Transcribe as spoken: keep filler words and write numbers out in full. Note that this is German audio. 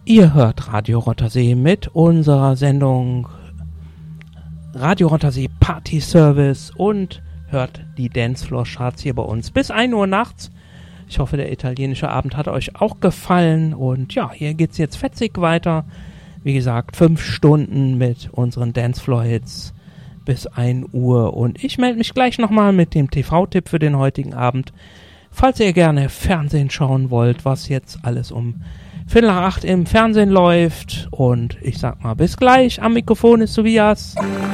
Ihr hört Radio Rottersee mit unserer Sendung Radio Rottersee Party Service und hört die Dancefloor Charts hier bei uns bis ein Uhr nachts. Ich hoffe, der italienische Abend hat euch auch gefallen und ja, hier geht's jetzt fetzig weiter. Wie gesagt, fünf Stunden mit unseren Dancefloor-Hits bis ein Uhr und ich melde mich gleich nochmal mit dem T V-Tipp für den heutigen Abend. Falls ihr gerne Fernsehen schauen wollt, was jetzt alles um Viertel nach acht im Fernsehen läuft und ich sag mal bis gleich, am Mikrofon ist Tobias.